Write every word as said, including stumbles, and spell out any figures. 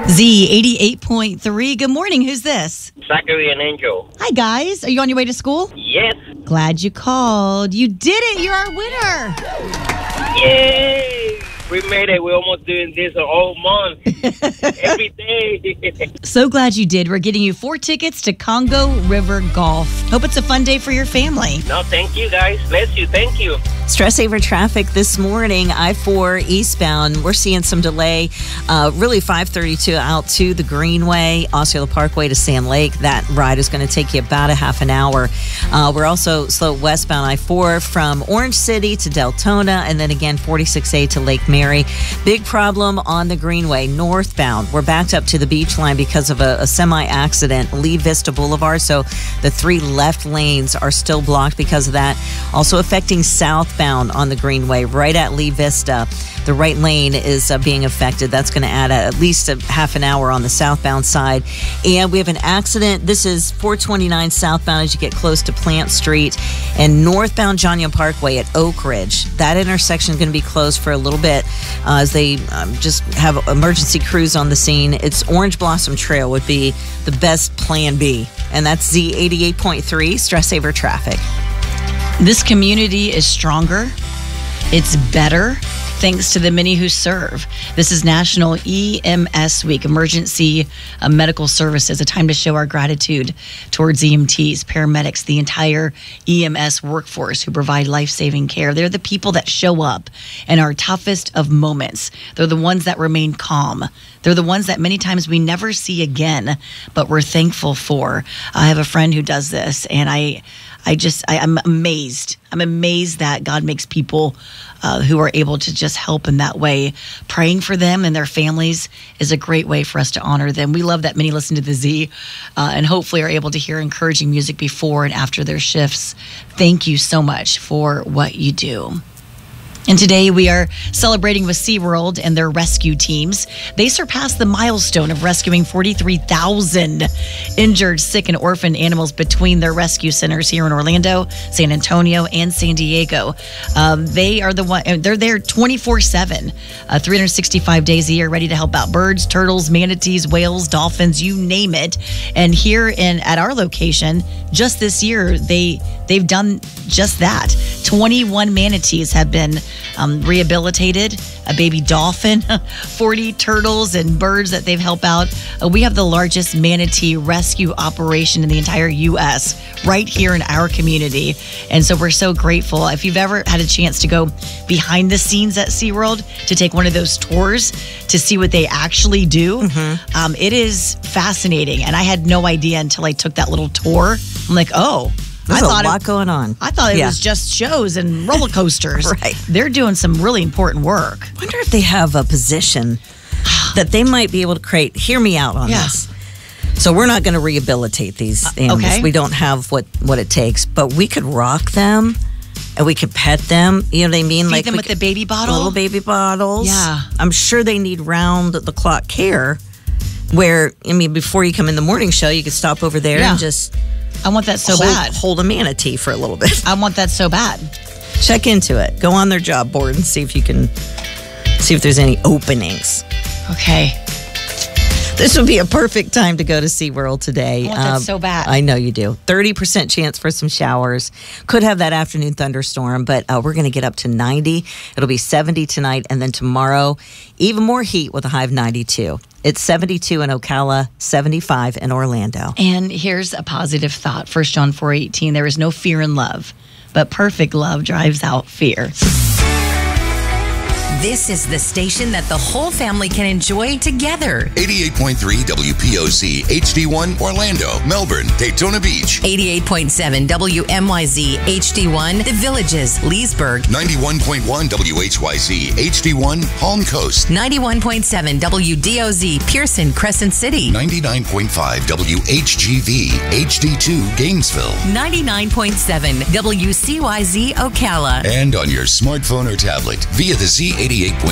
Z eighty-eight point three. Good morning. Who's this? Zachary and Angel. Hi, guys. Are you on your way to school? Yes. Glad you called. You did it. You're our winner. Yay! We made it. We're almost doing this a whole month. Every day. So glad you did. We're getting you four tickets to Congo River Golf. Hope it's a fun day for your family. No, thank you, guys. Bless you. Thank you. Stress saver traffic this morning, I four eastbound. We're seeing some delay, uh, really five thirty-two out to the Greenway, Osceola Parkway to Sand Lake. That ride is going to take you about a half an hour. Uh, we're also slow westbound I four from Orange City to Deltona, and then again forty-six A to Lake Mary. Big problem on the Greenway northbound. We're backed up to the beach line because of a, a semi-accident, Lee Vista Boulevard, so the three left lanes are still blocked because of that. Also affecting southbound on the Greenway, right at Lee Vista. The right lane is uh, being affected. That's going to add a, at least a half an hour on the southbound side. And we have an accident. This is four twenty-nine southbound as you get close to Plant Street, and northbound John Young Parkway at Oak Ridge. That intersection is going to be closed for a little bit uh, as they um, just have emergency crews on the scene. It's Orange Blossom Trail would be the best plan B. And that's Z eighty-eight point three, Stress Saver Traffic. This community is stronger. It's better thanks to the many who serve. This is National E M S Week, Emergency uh, Medical Services, a time to show our gratitude towards E M Ts, paramedics, the entire E M S workforce who provide life-saving care. They're the people that show up in our toughest of moments. They're the ones that remain calm. They're the ones that many times we never see again, but we're thankful for. I have a friend who does this, and I I just, I, I'm amazed. I'm amazed that God makes people uh, who are able to just help in that way. Praying for them and their families is a great way for us to honor them. We love that many listen to the Z uh, and hopefully are able to hear encouraging music before and after their shifts. Thank you so much for what you do. And today we are celebrating with SeaWorld and their rescue teams. They surpassed the milestone of rescuing forty-three thousand injured, sick, and orphaned animals between their rescue centers here in Orlando, San Antonio, and San Diego. Um, they are the one. They're there twenty-four seven, uh, three hundred sixty-five days a year, ready to help out birds, turtles, manatees, whales, dolphins, you name it. And here in at our location, just this year, they they've done just that. twenty-one manatees have been Um, rehabilitated, a baby dolphin, forty turtles and birds that they've helped out. Uh, we have the largest manatee rescue operation in the entire U S right here in our community. And so we're so grateful. If you've ever had a chance to go behind the scenes at SeaWorld to take one of those tours to see what they actually do, mm-hmm. um, it is fascinating. And I had no idea until I took that little tour. I'm like, oh, There's I thought a lot it, going on. I thought it yeah. was just shows and roller coasters. Right. They're doing some really important work. I wonder if they have a position that they might be able to create. Hear me out on yeah. this. So we're not going to rehabilitate these uh, animals. Okay. We don't have what, what it takes, but we could rock them and we could pet them. You know what I mean? Feed like them with could, the baby bottle? Little baby bottles. Yeah. I'm sure they need round-the-clock care where, I mean, before you come in the morning show, you could stop over there yeah. and just... I want that so hold, bad. Hold a manatee for a little bit. I want that so bad. Check into it. Go on their job board and see if you can see if there's any openings. Okay. This would be a perfect time to go to SeaWorld today. I want that so bad. I know you do. thirty percent chance for some showers. Could have that afternoon thunderstorm, but uh, we're going to get up to ninety. It'll be seventy tonight, and then tomorrow, even more heat with a high of ninety-two. It's seventy-two in Ocala, seventy-five in Orlando. And here's a positive thought. First John four eighteen, there is no fear in love, but perfect love drives out fear. This is the station that the whole family can enjoy together. eighty-eight point three W P O C H D one Orlando, Melbourne, Daytona Beach. eighty-eight point seven W M Y Z H D one The Villages, Leesburg. ninety-one point one W H Y Z H D one Palm Coast. ninety-one point seven W D O Z Pearson, Crescent City. ninety-nine point five W H G V H D two Gainesville. ninety-nine point seven W C Y Z Ocala. And on your smartphone or tablet via the Z eighty-eight point